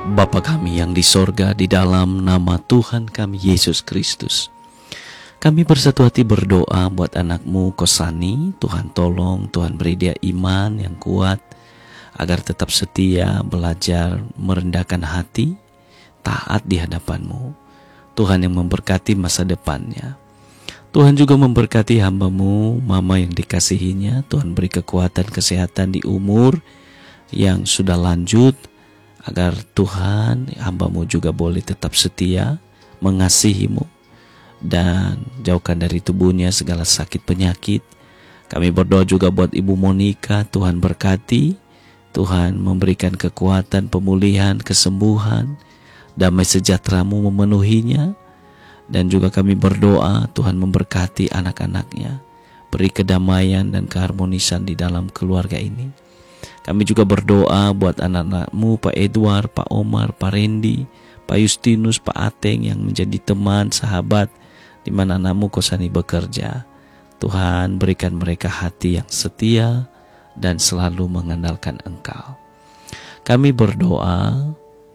Bapa kami yang di sorga, di dalam nama Tuhan kami Yesus Kristus, kami bersatu hati berdoa buat anakmu Kosani. Tuhan tolong, Tuhan beri dia iman yang kuat, agar tetap setia, belajar merendahkan hati, taat di hadapanmu. Tuhan yang memberkati masa depannya. Tuhan juga memberkati hambamu, mama yang dikasihinya. Tuhan beri kekuatan, kesehatan di umur yang sudah lanjut, agar Tuhan hambamu juga boleh tetap setia, mengasihimu, dan jauhkan dari tubuhnya segala sakit penyakit. Kami berdoa juga buat Ibu Monica, Tuhan berkati, Tuhan memberikan kekuatan, pemulihan, kesembuhan, damai sejahtera-Mu memenuhinya. Dan juga kami berdoa Tuhan memberkati anak-anaknya, beri kedamaian dan keharmonisan di dalam keluarga ini. Kami juga berdoa buat anak-anakmu, Pak Edward, Pak Omar, Pak Randy, Pak Justinus, Pak Ateng yang menjadi teman, sahabat di mana anakmu Kosani bekerja. Tuhan berikan mereka hati yang setia dan selalu mengandalkan Engkau. Kami berdoa,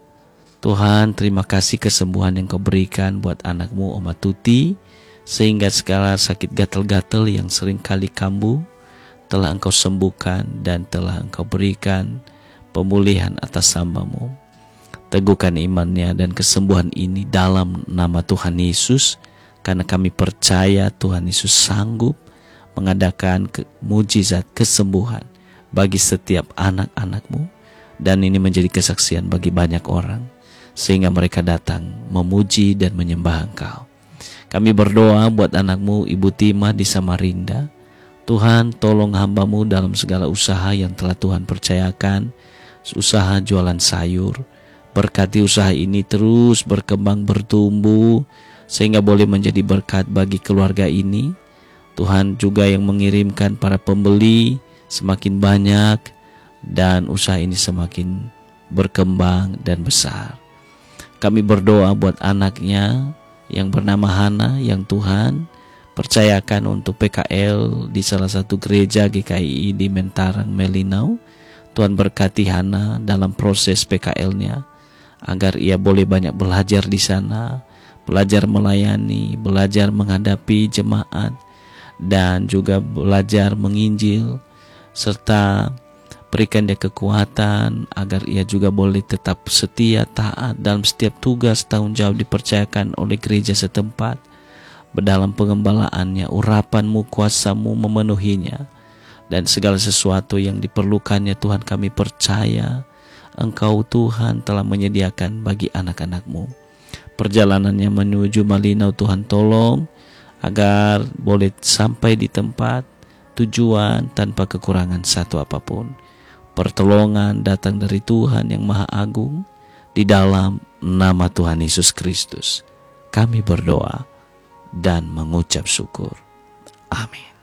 Tuhan terima kasih kesembuhan yang Kau berikan buat anakmu Oma Tuti, sehingga segala sakit gatal-gatal yang sering kali kambuh telah Engkau sembuhkan dan telah Engkau berikan pemulihan atas hamba-Mu. Teguhkan imannya dan kesembuhan ini dalam nama Tuhan Yesus, karena kami percaya Tuhan Yesus sanggup mengadakan mujizat kesembuhan bagi setiap anak-anak-Mu, dan ini menjadi kesaksian bagi banyak orang, sehingga mereka datang memuji dan menyembah Engkau. Kami berdoa buat anakmu Ibu Tima di Samarinda. Tuhan tolong hamba-Mu dalam segala usaha yang telah Tuhan percayakan, usaha jualan sayur. Berkati usaha ini terus berkembang, bertumbuh, sehingga boleh menjadi berkat bagi keluarga ini. Tuhan juga yang mengirimkan para pembeli semakin banyak, dan usaha ini semakin berkembang dan besar. Kami berdoa buat anaknya yang bernama Hana, yang Tuhan percayakan untuk PKL di salah satu gereja GKI di Mentarang, Melinau. Tuhan berkati Hana dalam proses PKL-nya, agar ia boleh banyak belajar di sana, belajar melayani, belajar menghadapi jemaat, dan juga belajar menginjil, serta berikan dia kekuatan agar ia juga boleh tetap setia, taat dalam setiap tugas tanggung jawab dipercayakan oleh gereja setempat. Dalam pengembalaannya, urapan-Mu, kuasa-Mu memenuhinya, dan segala sesuatu yang diperlukannya Tuhan kami percaya Engkau Tuhan telah menyediakan bagi anak-anak-Mu. Perjalanannya menuju Melinau, Tuhan tolong agar boleh sampai di tempat tujuan tanpa kekurangan satu apapun. Pertolongan datang dari Tuhan yang Maha Agung, di dalam nama Tuhan Yesus Kristus kami berdoa dan mengucap syukur. Amin.